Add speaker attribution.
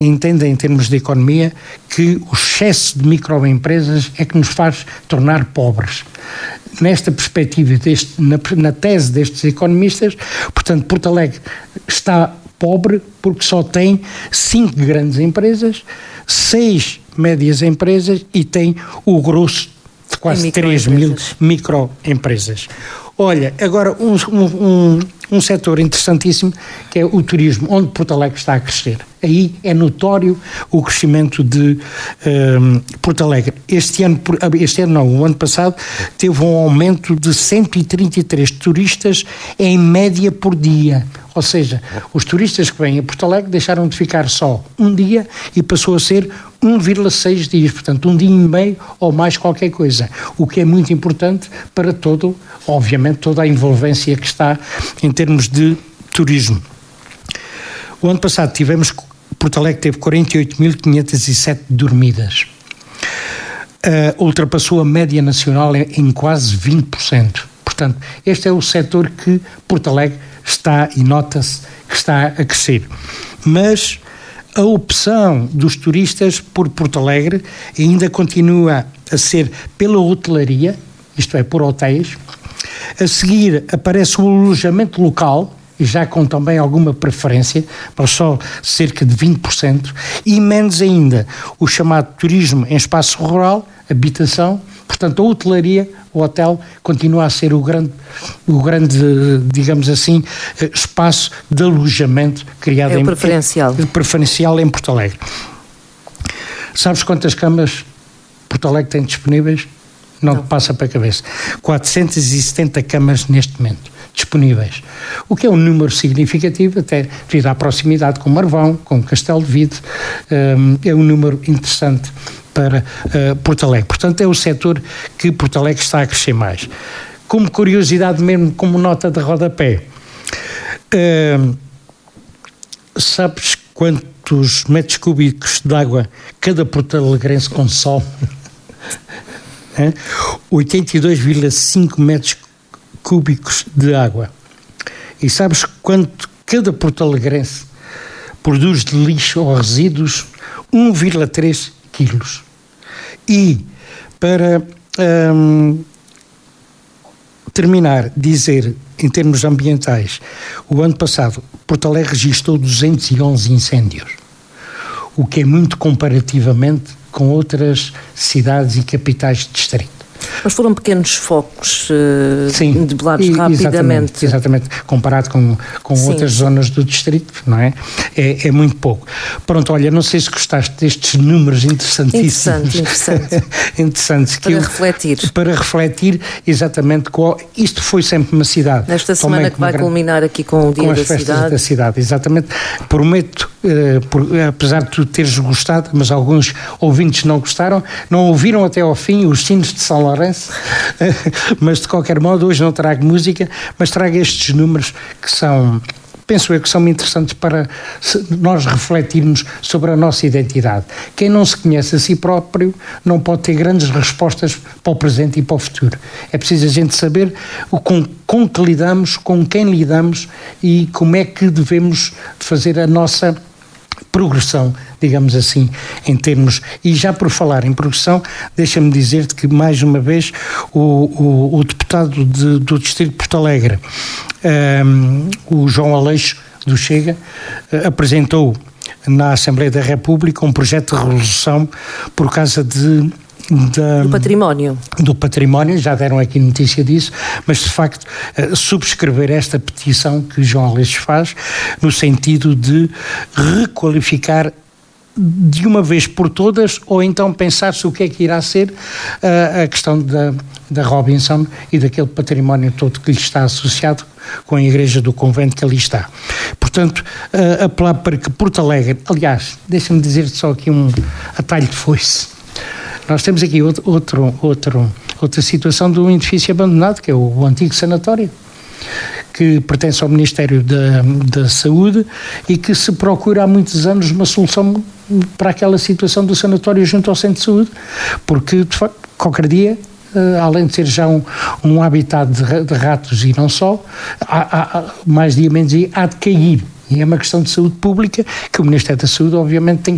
Speaker 1: entenda em termos de economia que o excesso de microempresas é que nos faz tornar pobres. Nesta perspectiva, na tese destes economistas, portanto, Porto Alegre está pobre porque só tem 5 grandes empresas, 6 médias empresas e tem o grosso de quase 3 mil microempresas. Olha, agora um setor interessantíssimo que é o turismo, onde Porto Alegre está a crescer. Aí é notório o crescimento de Porto Alegre. O ano passado teve um aumento de 133 turistas em média por dia. Ou seja, os turistas que vêm a Porto Alegre deixaram de ficar só um dia e passou a ser 1,6 dias, portanto 1 dia e meio ou mais qualquer coisa, o que é muito importante para obviamente toda a envolvência que está em termos de turismo. O ano passado Porto Alegre teve 48.507 dormidas, ultrapassou a média nacional em quase 20%, portanto este é o setor que Porto Alegre está, e nota-se que está a crescer, mas a opção dos turistas por Porto Alegre ainda continua a ser pela hotelaria, isto é, por hotéis. A seguir aparece o alojamento local, e já com também alguma preferência, mas só cerca de 20%, e menos ainda o chamado turismo em espaço rural, habitação. Portanto, a hotelaria, o hotel, continua a ser o grande, digamos assim, espaço de alojamento criado preferencial em Porto Alegre. Sabes quantas camas Porto Alegre tem disponíveis? Não te passa para a cabeça. 470 camas neste momento disponíveis, o que é um número significativo, até devido à proximidade com Marvão, com Castelo de Vide, é um número interessante para Porto Alegre. Portanto, é o setor que Porto Alegre está a crescer mais. Como curiosidade mesmo, como nota de rodapé, sabes quantos metros cúbicos de água cada porto-alegrense consome? 82,5 metros cúbicos de água. E sabes quanto cada porto-alegrense produz de lixo ou resíduos? 1,3 quilos. E para terminar, dizer em termos ambientais, o ano passado Porto Alegre registrou 211 incêndios, o que é muito comparativamente com outras cidades e capitais de distrito.
Speaker 2: Mas foram pequenos focos debelados rapidamente.
Speaker 1: Exatamente, comparado com outras zonas do distrito, não é? É muito pouco. Pronto, olha, não sei se gostaste destes números interessantíssimos. Interessantes. Para refletir exatamente isto foi sempre uma cidade.
Speaker 2: Nesta semana que vai culminar aqui com o Dia da Cidade.
Speaker 1: Da cidade, exatamente. Prometo, apesar de tu teres gostado, mas alguns ouvintes não gostaram, não ouviram até ao fim os sinos de São Lourenço, mas de qualquer modo hoje não trago música, mas trago estes números que são, penso eu, que são interessantes para nós refletirmos sobre a nossa identidade. Quem não se conhece a si próprio não pode ter grandes respostas para o presente e para o futuro. É preciso a gente saber com que lidamos, com quem lidamos e como é que devemos fazer a nossa progressão, digamos assim, em termos... E já por falar em progressão, deixa-me dizer-te que, mais uma vez, o deputado do Distrito de Porto Alegre, o João Aleixo, do Chega, apresentou na Assembleia da República um projeto de resolução por causa do património, já deram aqui notícia disso, mas de facto subscrever esta petição que João Aleixo faz, no sentido de requalificar de uma vez por todas, ou então pensar-se o que é que irá ser a questão da Robinson e daquele património todo que lhe está associado com a igreja do convento que ali está. Portanto, apelar para que Porto Alegre, aliás, deixa-me dizer-te só aqui um atalho de foice. Nós temos aqui outra situação de um edifício abandonado, que é o antigo sanatório, que pertence ao Ministério da Saúde e que se procura há muitos anos uma solução para aquela situação do sanatório junto ao centro de saúde, porque de facto, qualquer dia, além de ser já um habitat de ratos e não só, mais dia menos dia há de cair. E é uma questão de saúde pública que o Ministério da Saúde obviamente tem